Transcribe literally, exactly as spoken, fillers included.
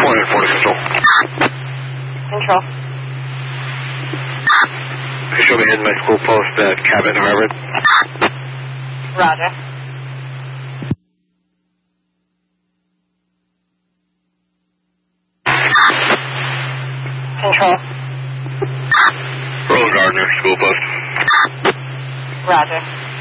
one eight four Control. Control. Show me in my school post at Cabot, Harvard. Roger. Control. Rose Gardner, school post. Roger.